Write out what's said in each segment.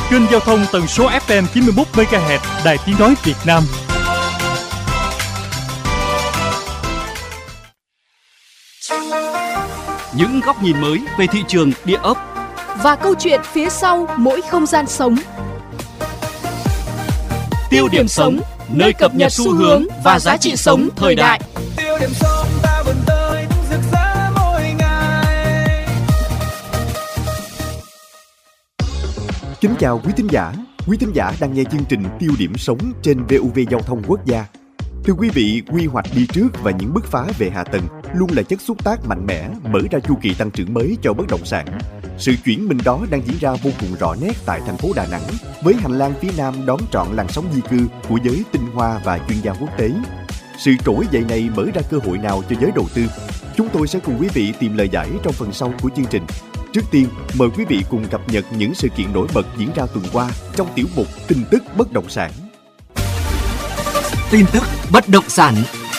Kênh giao thông tần số FM 91 MHz Đài Tiếng nói Việt Nam. Những góc nhìn mới về thị trường địa ốc và câu chuyện phía sau mỗi không gian sống. Tiêu điểm sống, nơi cập nhật xu hướng và giá trị sống thời đại. Tiêu điểm sống ta vươn tới những rực rỡ mỗi ngày. Kính chào quý thính giả. Quý thính giả đang nghe chương trình Tiêu điểm sống trên VOV Giao thông Quốc gia. Thưa quý vị, quy hoạch đi trước và những bứt phá về hạ tầng luôn là chất xúc tác mạnh mẽ mở ra chu kỳ tăng trưởng mới cho bất động sản. Sự chuyển mình đó đang diễn ra vô cùng rõ nét tại thành phố Đà Nẵng, với hành lang phía Nam đón trọn làn sóng di cư của giới tinh hoa và chuyên gia quốc tế. Sự trỗi dậy này mở ra cơ hội nào cho giới đầu tư? Chúng tôi sẽ cùng quý vị tìm lời giải trong phần sau của chương trình. Trước tiên, mời quý vị cùng cập nhật những sự kiện nổi bật diễn ra tuần qua trong tiểu mục tin tức bất động sản. Tin tức bất động sản.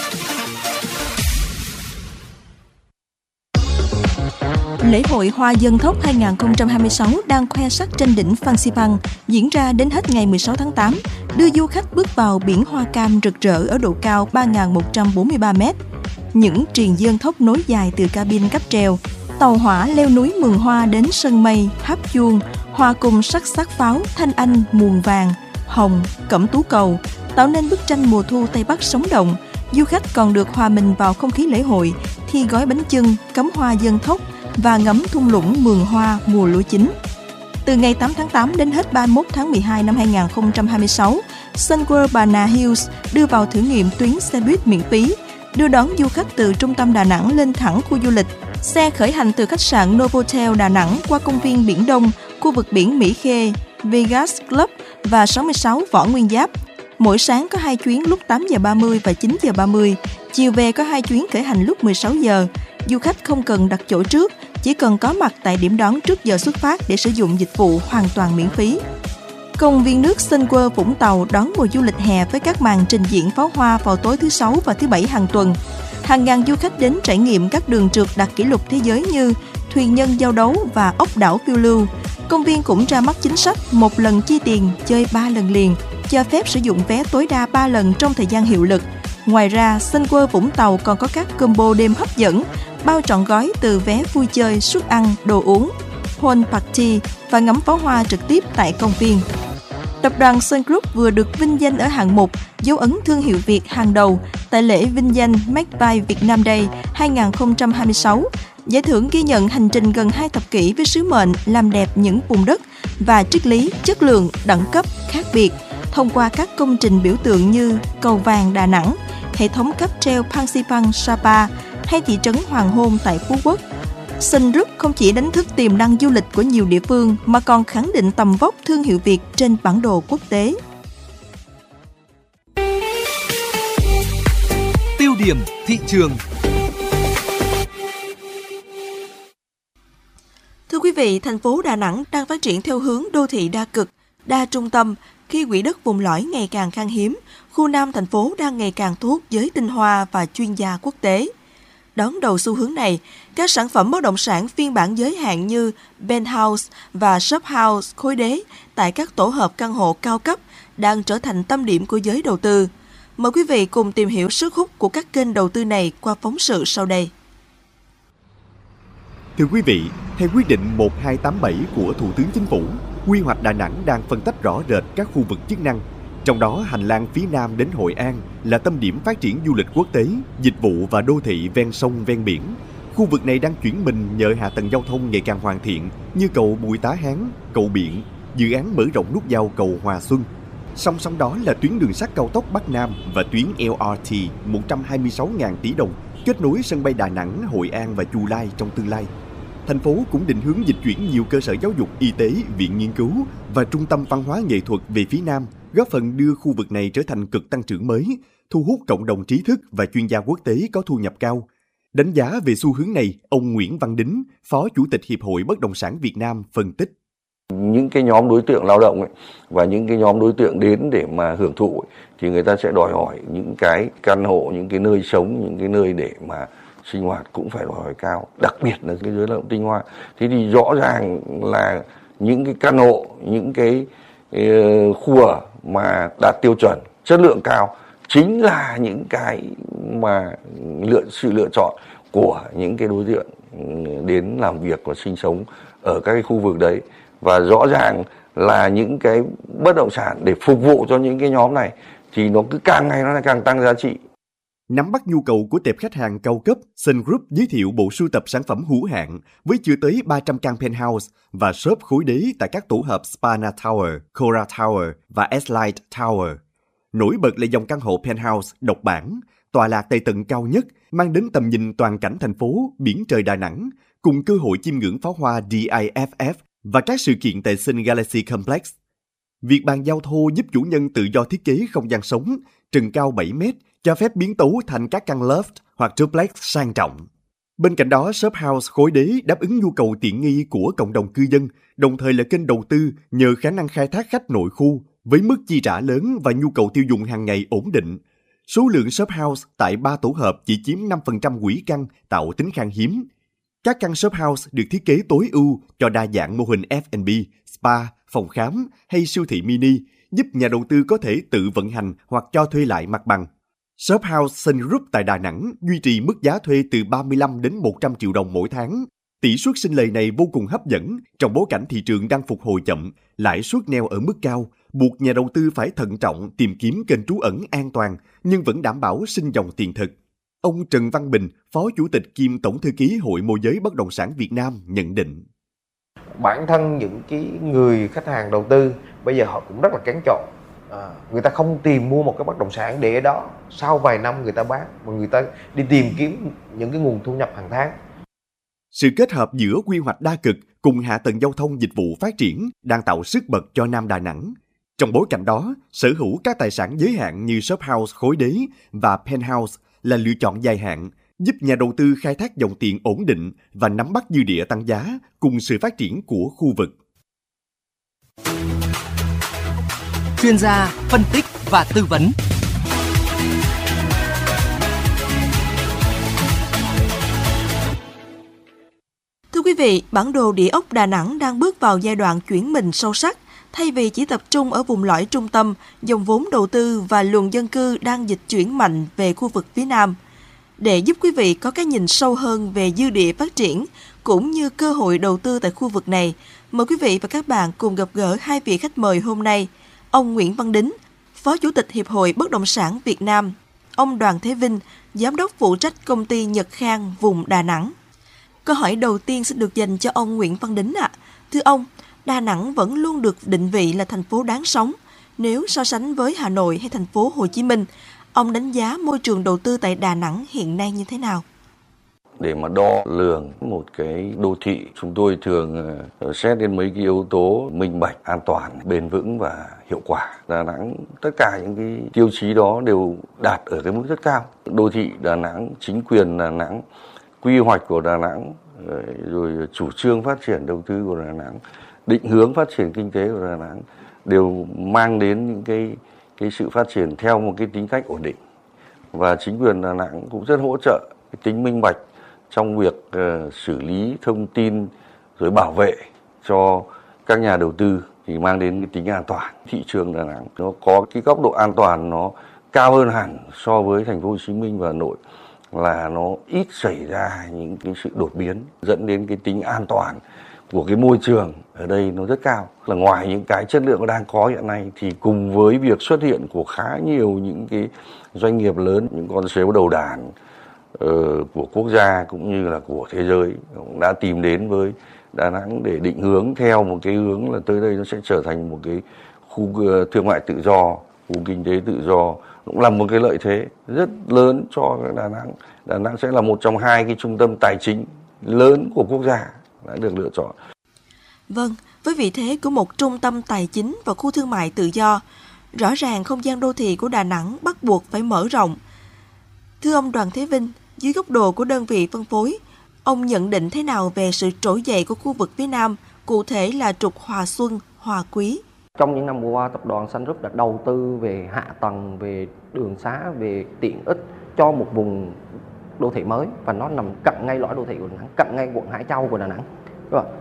Lễ hội Hoa Dân Thốc 2026 đang khoe sắc trên đỉnh Phan Xipang diễn ra đến hết ngày 16 tháng 8, đưa du khách bước vào biển hoa cam rực rỡ ở độ cao 3.143m. Những triền dương thốc nối dài từ cabin cáp treo, tàu hỏa leo núi Mường Hoa đến sân mây, tháp chuông, hòa cùng sắc sắc pháo, thanh anh, muồng vàng, hồng, cẩm tú cầu, tạo nên bức tranh mùa thu Tây Bắc sống động. Du khách còn được hòa mình vào không khí lễ hội, thi gói bánh chưng, cắm hoa dân thốc và ngắm thung lũng Mường Hoa mùa lúa chín. Từ ngày 8 tháng 8 đến hết 31 tháng 12 năm 2026, Sun World Banana Hills đưa vào thử nghiệm tuyến xe buýt miễn phí, đưa đón du khách từ trung tâm Đà Nẵng lên thẳng khu du lịch. Xe khởi hành từ khách sạn Novotel Đà Nẵng qua công viên Biển Đông, khu vực biển Mỹ Khê, Vegas Club và 66 Võ Nguyên Giáp. Mỗi sáng có 2 chuyến lúc 8 giờ 30 và 9 giờ 30, chiều về có 2 chuyến khởi hành lúc 16 giờ. Du khách không cần đặt chỗ trước, chỉ cần có mặt tại điểm đón trước giờ xuất phát để sử dụng dịch vụ hoàn toàn miễn phí. Công viên nước Sun World Vũng Tàu đón mùa du lịch hè với các màn trình diễn pháo hoa vào tối thứ Sáu và thứ Bảy hàng tuần. Hàng ngàn du khách đến trải nghiệm các đường trượt đạt kỷ lục thế giới như thuyền nhân giao đấu và ốc đảo phiêu lưu. Công viên cũng ra mắt chính sách 1 lần chi tiền, chơi 3 lần liền, cho phép sử dụng vé tối đa 3 lần trong thời gian hiệu lực. Ngoài ra, Sun World Vũng Tàu còn có các combo đêm hấp dẫn, bao trọn gói từ vé vui chơi, suất ăn, đồ uống, pool party và ngắm pháo hoa trực tiếp tại công viên. Tập đoàn Sun Group vừa được vinh danh ở hạng mục dấu ấn thương hiệu Việt hàng đầu tại lễ vinh danh Made by Vietnam Day 2026. Giải thưởng ghi nhận hành trình gần 2 thập kỷ với sứ mệnh làm đẹp những vùng đất và triết lý chất lượng, đẳng cấp, khác biệt thông qua các công trình biểu tượng như cầu vàng Đà Nẵng, hệ thống cáp treo Phan Xipang Sapa hay thị trấn Hoàng Hôn tại Phú Quốc. Sun Group không chỉ đánh thức tiềm năng du lịch của nhiều địa phương mà còn khẳng định tầm vóc thương hiệu Việt trên bản đồ quốc tế. Tiêu điểm thị trường. Thưa quý vị, thành phố Đà Nẵng đang phát triển theo hướng đô thị đa cực, đa trung tâm. Khi quỹ đất vùng lõi ngày càng khan hiếm, khu Nam thành phố đang ngày càng thu hút giới tinh hoa và chuyên gia quốc tế. Đón đầu xu hướng này, các sản phẩm bất động sản phiên bản giới hạn như penthouse và shophouse khối đế tại các tổ hợp căn hộ cao cấp đang trở thành tâm điểm của giới đầu tư. Mời quý vị cùng tìm hiểu sức hút của các kênh đầu tư này qua phóng sự sau đây. Thưa quý vị, theo quyết định 1287 của Thủ tướng Chính phủ, quy hoạch Đà Nẵng đang phân tách rõ rệt các khu vực chức năng. Trong đó, hành lang phía Nam đến Hội An là tâm điểm phát triển du lịch quốc tế, dịch vụ và đô thị ven sông ven biển. Khu vực này đang chuyển mình nhờ hạ tầng giao thông ngày càng hoàn thiện như cầu Bùi Tá Hán, cầu Biện, dự án mở rộng nút giao cầu Hòa Xuân. Song song đó là tuyến đường sắt cao tốc Bắc Nam và tuyến LRT 126.000 tỷ đồng kết nối sân bay Đà Nẵng, Hội An và Chu Lai trong tương lai. Thành phố cũng định hướng dịch chuyển nhiều cơ sở giáo dục, y tế, viện nghiên cứu và trung tâm văn hóa nghệ thuật về phía Nam, góp phần đưa khu vực này trở thành cực tăng trưởng mới, thu hút cộng đồng trí thức và chuyên gia quốc tế có thu nhập cao. Đánh giá về xu hướng này, ông Nguyễn Văn Đính, Phó Chủ tịch Hiệp hội Bất động sản Việt Nam phân tích. Những cái nhóm đối tượng lao động ấy, và những cái nhóm đối tượng đến để mà hưởng thụ ấy, thì người ta sẽ đòi hỏi những cái căn hộ, những cái nơi sống, những cái nơi để mà sinh hoạt cũng phải đòi hỏi cao, đặc biệt là cái giới lao động tinh hoa. Thế thì rõ ràng là những cái căn hộ, những cái khu ở mà đạt tiêu chuẩn, chất lượng cao chính là những cái mà sự lựa chọn của những cái đối tượng đến làm việc và sinh sống ở các cái khu vực đấy. Và rõ ràng là những cái bất động sản để phục vụ cho những cái nhóm này thì nó cứ càng ngày nó lại càng tăng giá trị. Nắm bắt nhu cầu của tệp khách hàng cao cấp, Sun Group giới thiệu bộ sưu tập sản phẩm hữu hạn với chưa tới 300 căn penthouse và shop khối đế tại các tổ hợp Spana Tower, Cora Tower và S-Light Tower. Nổi bật là dòng căn hộ penthouse độc bản, tọa lạc tại tầng cao nhất, mang đến tầm nhìn toàn cảnh thành phố, biển trời Đà Nẵng, cùng cơ hội chiêm ngưỡng pháo hoa DIFF và các sự kiện tại Sun Galaxy Complex. Việc bàn giao thô giúp chủ nhân tự do thiết kế không gian sống, trần cao 7 mét, cho phép biến tấu thành các căn loft hoặc duplex sang trọng. Bên cạnh đó, shop house khối đế đáp ứng nhu cầu tiện nghi của cộng đồng cư dân, đồng thời là kênh đầu tư nhờ khả năng khai thác khách nội khu với mức chi trả lớn và nhu cầu tiêu dùng hàng ngày ổn định. Số lượng shop house tại 3 tổ hợp chỉ chiếm 5% quỹ căn, tạo tính khan hiếm. Các căn shop house được thiết kế tối ưu cho đa dạng mô hình F&B, spa, phòng khám hay siêu thị mini, giúp nhà đầu tư có thể tự vận hành hoặc cho thuê lại mặt bằng. Shop House Sun Group tại Đà Nẵng duy trì mức giá thuê từ 35 đến 100 triệu đồng mỗi tháng. Tỷ suất sinh lời này vô cùng hấp dẫn trong bối cảnh thị trường đang phục hồi chậm, lãi suất neo ở mức cao, buộc nhà đầu tư phải thận trọng tìm kiếm kênh trú ẩn an toàn nhưng vẫn đảm bảo sinh dòng tiền thực. Ông Trần Văn Bình, Phó Chủ tịch kiêm Tổng thư ký Hội Môi giới Bất động sản Việt Nam nhận định. Bản thân những cái người khách hàng đầu tư bây giờ họ cũng rất là kén chọn. Người ta không tìm mua một cái bất động sản để ở đó sau vài năm người ta bán, mà người ta đi tìm kiếm những cái nguồn thu nhập hàng tháng. Sự kết hợp giữa quy hoạch đa cực cùng hạ tầng giao thông dịch vụ phát triển đang tạo sức bật cho Nam Đà Nẵng. Trong bối cảnh đó, sở hữu các tài sản giới hạn như shop house khối đế và penthouse là lựa chọn dài hạn, giúp nhà đầu tư khai thác dòng tiền ổn định và nắm bắt dư địa tăng giá cùng sự phát triển của khu vực. Chuyên gia phân tích và tư vấn. Thưa quý vị, bản đồ địa ốc Đà Nẵng đang bước vào giai đoạn chuyển mình sâu sắc. Thay vì chỉ tập trung ở vùng lõi trung tâm, dòng vốn đầu tư và luồng dân cư đang dịch chuyển mạnh về khu vực phía Nam. Để giúp quý vị có cái nhìn sâu hơn về dư địa phát triển cũng như cơ hội đầu tư tại khu vực này, mời quý vị và các bạn cùng gặp gỡ hai vị khách mời hôm nay. Ông Nguyễn Văn Đính, Phó Chủ tịch Hiệp hội Bất động sản Việt Nam, ông Đoàn Thế Vinh, Giám đốc phụ trách công ty Nhật Khang vùng Đà Nẵng. Câu hỏi đầu tiên sẽ được dành cho ông Nguyễn Văn Đính ạ. Thưa ông, Đà Nẵng vẫn luôn được định vị là thành phố đáng sống. Nếu so sánh với Hà Nội hay thành phố Hồ Chí Minh, ông đánh giá môi trường đầu tư tại Đà Nẵng hiện nay như thế nào? Để mà đo lường một cái đô thị, chúng tôi thường xét đến mấy cái yếu tố minh bạch, an toàn, bền vững và hiệu quả. Đà Nẵng, tất cả những cái tiêu chí đó đều đạt ở cái mức rất cao. Đô thị Đà Nẵng, chính quyền Đà Nẵng, quy hoạch của Đà Nẵng, rồi chủ trương phát triển đầu tư của Đà Nẵng, định hướng phát triển kinh tế của Đà Nẵng đều mang đến những cái sự phát triển theo một cái tính cách ổn định. Và chính quyền Đà Nẵng cũng rất hỗ trợ cái tính minh bạch trong việc xử lý thông tin rồi bảo vệ cho các nhà đầu tư thì mang đến cái tính an toàn. Thị trường Đà Nẵng nó có cái góc độ an toàn nó cao hơn hẳn so với thành phố Hồ Chí Minh và Hà Nội, là nó ít xảy ra những cái sự đột biến dẫn đến cái tính an toàn của cái môi trường ở đây nó rất cao. Là ngoài những cái chất lượng đang có hiện nay thì cùng với việc xuất hiện của khá nhiều những cái doanh nghiệp lớn, những con sếu đầu đàn của quốc gia cũng như là của thế giới cũng đã tìm đến với Đà Nẵng để định hướng theo một cái hướng là tới đây nó sẽ trở thành một cái khu thương mại tự do, khu kinh tế tự do, cũng là một cái lợi thế rất lớn cho Đà Nẵng. Đà Nẵng sẽ là một trong hai cái trung tâm tài chính lớn của quốc gia đã được lựa chọn. Vâng, với vị thế của một trung tâm tài chính và khu thương mại tự do, rõ ràng không gian đô thị của Đà Nẵng bắt buộc phải mở rộng. Thưa ông Đoàn Thế Vinh, dưới góc độ của đơn vị phân phối, ông nhận định thế nào về sự trỗi dậy của khu vực phía Nam, cụ thể là trục Hòa Xuân, Hòa Quý? Trong những năm vừa qua, tập đoàn Sun Group đã đầu tư về hạ tầng, về đường xá, về tiện ích cho một vùng đô thị mới và nó nằm cận ngay lõi đô thị của Đà Nẵng, cận ngay quận Hải Châu của Đà Nẵng.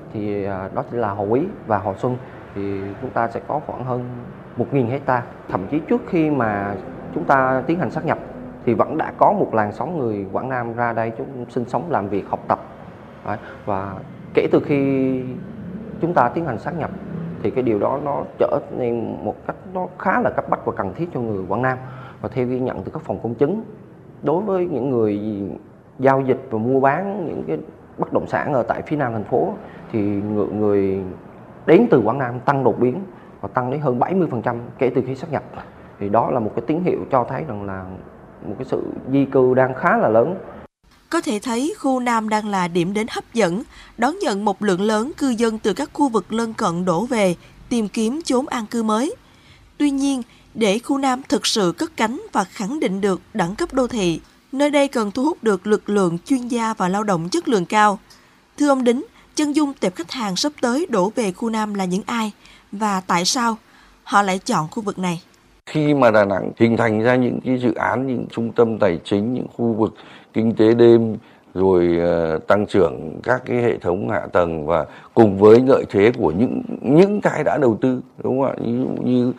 thì đó chỉ là Hồ Quý và Hòa Xuân, thì chúng ta sẽ có khoảng hơn 1.000 hectare. Thậm chí trước khi mà chúng ta tiến hành sát nhập thì vẫn đã có một làn sóng người Quảng Nam ra đây chúng sinh sống, làm việc, học tập. Đấy. Và kể từ khi chúng ta tiến hành sát nhập thì cái điều đó nó trở nên một cách nó khá là cấp bách và cần thiết cho người Quảng Nam. Và theo ghi nhận từ các phòng công chứng, đối với những người giao dịch và mua bán những cái bất động sản ở tại phía nam thành phố thì người đến từ Quảng Nam tăng đột biến và tăng đến hơn 70% kể từ khi sát nhập. Thì đó là một cái tín hiệu cho thấy rằng là một cái sự di cư đang khá là lớn. Có thể thấy khu Nam đang là điểm đến hấp dẫn, đón nhận một lượng lớn cư dân từ các khu vực lân cận đổ về, tìm kiếm chốn an cư mới. Tuy nhiên, để khu Nam thực sự cất cánh và khẳng định được đẳng cấp đô thị, nơi đây cần thu hút được lực lượng chuyên gia và lao động chất lượng cao. Thưa ông Đính, chân dung tệp khách hàng sắp tới đổ về khu Nam là những ai và tại sao họ lại chọn khu vực này? Khi mà Đà Nẵng hình thành ra những cái dự án, những trung tâm tài chính, những khu vực kinh tế đêm, rồi tăng trưởng các cái hệ thống hạ tầng và cùng với lợi thế của những cái đã đầu tư, đúng không ạ? Ví dụ như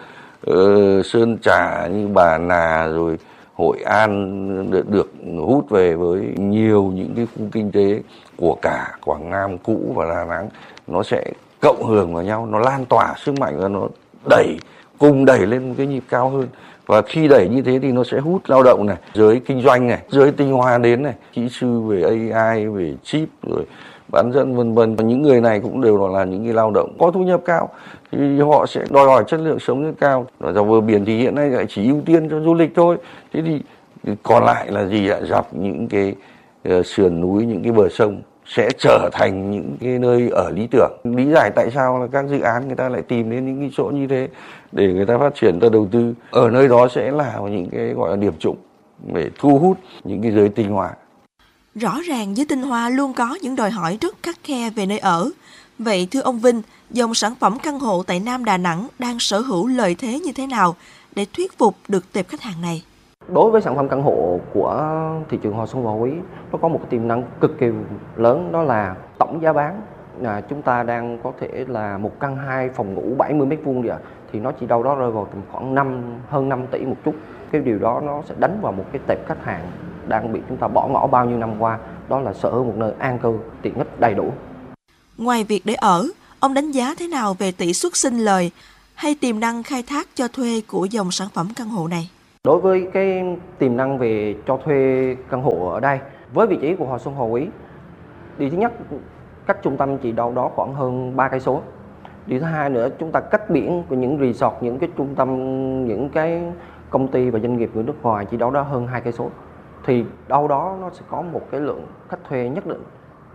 Sơn Trà, như Bà Nà, rồi Hội An được hút về với nhiều những cái khu kinh tế của cả Quảng Nam cũ và Đà Nẵng, nó sẽ cộng hưởng vào nhau, nó lan tỏa sức mạnh và nó cùng đẩy lên một cái nhịp cao hơn. Và khi đẩy như thế thì nó sẽ hút lao động này, giới kinh doanh này, giới tinh hoa đến này, kỹ sư về AI, về chip, rồi bán dẫn vân vân. Và những người này cũng đều là những cái lao động có thu nhập cao thì họ sẽ đòi hỏi chất lượng sống rất cao. Và dọc bờ biển thì hiện nay lại chỉ ưu tiên cho du lịch thôi. Thế thì còn lại là gì ạ? Dọc những cái sườn núi, những cái bờ sông sẽ trở thành những cái nơi ở lý tưởng. Lý giải tại sao là các dự án người ta lại tìm đến những cái chỗ như thế để người ta phát triển, ta đầu tư. Ở nơi đó sẽ là những cái gọi là điểm trũng để thu hút những cái giới tinh hoa. Rõ ràng giới tinh hoa luôn có những đòi hỏi rất khắt khe về nơi ở. Vậy thưa ông Vinh, dòng sản phẩm căn hộ tại Nam Đà Nẵng đang sở hữu lợi thế như thế nào để thuyết phục được tệp khách hàng này? Đối với sản phẩm căn hộ của thị trường Hòa Xuân và Hòa Quý, nó có một cái tiềm năng cực kỳ lớn, đó là tổng giá bán. Chúng ta đang có thể là một căn 2 phòng ngủ 70 m2 vậy, thì nó chỉ đâu đó rơi vào khoảng hơn 5 tỷ một chút. Cái điều đó nó sẽ đánh vào một cái tệp khách hàng đang bị chúng ta bỏ ngỏ bao nhiêu năm qua, đó là sở hữu một nơi an cư, tiện ích đầy đủ. Ngoài việc để ở, ông đánh giá thế nào về tỷ suất sinh lời hay tiềm năng khai thác cho thuê của dòng sản phẩm căn hộ này? Đối với cái tiềm năng về cho thuê căn hộ ở đây, với vị trí của Hòa Xuân Hòa Quý, điều thứ nhất, cách trung tâm chỉ đâu đó khoảng hơn 3 cây số. Điều thứ hai nữa, chúng ta cách biển của những resort, những cái trung tâm, những cái công ty và doanh nghiệp người nước ngoài chỉ đâu đó hơn 2 cây số. Thì đâu đó nó sẽ có một cái lượng khách thuê nhất định.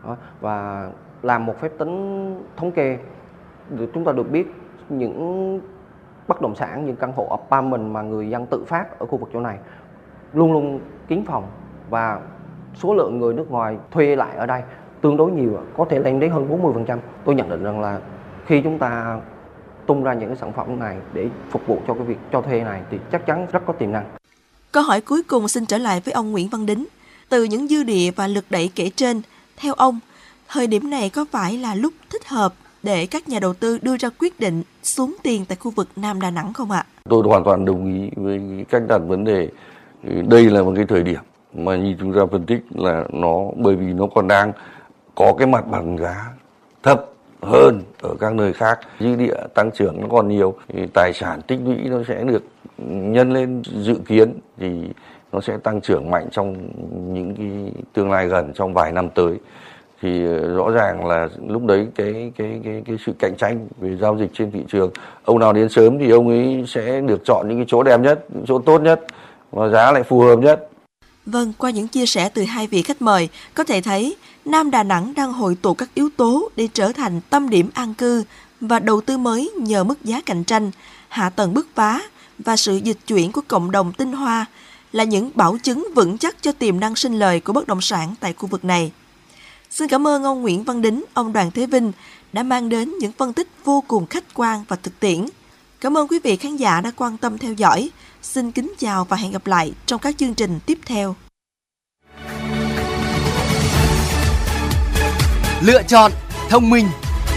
Và làm một phép tính thống kê, chúng ta được biết những bất động sản, những căn hộ apartment mà người dân tự phát ở khu vực chỗ này luôn luôn kín phòng, và số lượng người nước ngoài thuê lại ở đây tương đối nhiều, có thể lên đến hơn 40%. Tôi nhận định rằng là khi chúng ta tung ra những cái sản phẩm này để phục vụ cho cái việc cho thuê này thì chắc chắn rất có tiềm năng. Câu hỏi cuối cùng xin trở lại với ông Nguyễn Văn Đính. Từ những dư địa và lực đẩy kể trên, theo ông, thời điểm này có phải là lúc thích hợp để các nhà đầu tư đưa ra quyết định xuống tiền tại khu vực Nam Đà Nẵng không ạ? Tôi hoàn toàn đồng ý với cách đặt vấn đề. Đây là một cái thời điểm mà như chúng ta phân tích là nó, bởi vì nó còn đang có cái mặt bằng giá thấp hơn ở các nơi khác, dư địa tăng trưởng nó còn nhiều, thì tài sản tích lũy nó sẽ được nhân lên, dự kiến thì nó sẽ tăng trưởng mạnh trong những cái tương lai gần, trong vài năm tới. Thì rõ ràng là lúc đấy cái sự cạnh tranh về giao dịch trên thị trường, ông nào đến sớm thì ông ấy sẽ được chọn những cái chỗ đẹp nhất, những chỗ tốt nhất và giá lại phù hợp nhất. Vâng, qua những chia sẻ từ hai vị khách mời, có thể thấy Nam Đà Nẵng đang hội tụ các yếu tố để trở thành tâm điểm an cư và đầu tư mới nhờ mức giá cạnh tranh, hạ tầng bứt phá và sự dịch chuyển của cộng đồng tinh hoa là những bảo chứng vững chắc cho tiềm năng sinh lời của bất động sản tại khu vực này. Xin cảm ơn ông Nguyễn Văn Đính, ông Đoàn Thế Vinh đã mang đến những phân tích vô cùng khách quan và thực tiễn. Cảm ơn quý vị khán giả đã quan tâm theo dõi. Xin kính chào và hẹn gặp lại trong các chương trình tiếp theo. Lựa chọn thông minh.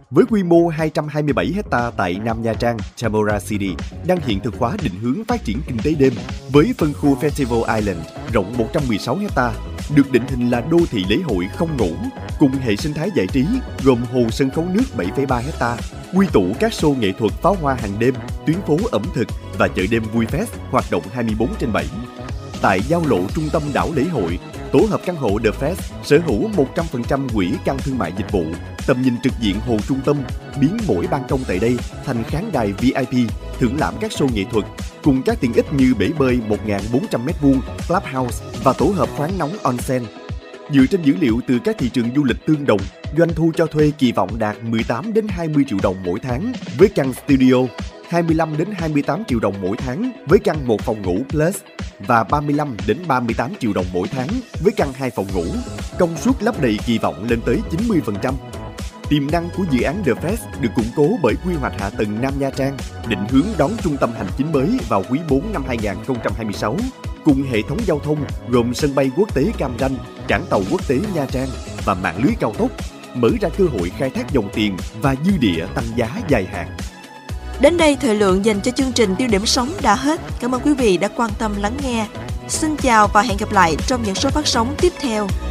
Với quy mô 227 ha tại Nam Nha Trang, Chamora City đang hiện thực hóa định hướng phát triển kinh tế đêm với phân khu Festival Island rộng 116 ha, được định hình là đô thị lễ hội không ngủ, cùng hệ sinh thái giải trí gồm hồ sân khấu nước 7,3 ha, quy tụ các show nghệ thuật pháo hoa hàng đêm, tuyến phố ẩm thực và chợ đêm Vui Fest hoạt động 24/7. Tại giao lộ trung tâm đảo lễ hội, tổ hợp căn hộ The Fest sở hữu 100% quỹ căn thương mại dịch vụ, tầm nhìn trực diện hồ trung tâm, biến mỗi ban công tại đây thành khán đài VIP, thưởng lãm các show nghệ thuật, cùng các tiện ích như bể bơi 1.400m2, clubhouse và tổ hợp khoáng nóng onsen. Dựa trên dữ liệu từ các thị trường du lịch tương đồng, doanh thu cho thuê kỳ vọng đạt 18 đến 20 triệu đồng mỗi tháng với căn studio, 25 đến 28 triệu đồng mỗi tháng với căn 1 phòng ngủ plus và 35 đến 38 triệu đồng mỗi tháng với căn 2 phòng ngủ. Công suất lấp đầy kỳ vọng lên tới 90%. Tiềm năng của dự án The Fest được củng cố bởi quy hoạch hạ tầng Nam Nha Trang, định hướng đón trung tâm hành chính mới vào quý 4 năm 2026, cùng hệ thống giao thông gồm sân bay quốc tế Cam Ranh, cảng tàu quốc tế Nha Trang và mạng lưới cao tốc, mở ra cơ hội khai thác dòng tiền và dư địa tăng giá dài hạn. Đến đây thời lượng dành cho chương trình Tiêu điểm sống đã hết. Cảm ơn quý vị đã quan tâm lắng nghe. Xin chào và hẹn gặp lại trong những số phát sóng tiếp theo.